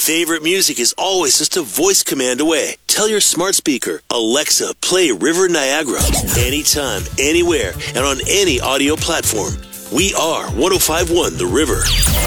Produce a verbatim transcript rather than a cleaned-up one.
favorite music is always just a voice command away. Tell your smart speaker, Alexa, play River Niagara. Anytime, anywhere, and on any audio platform. We are one oh five point one The River.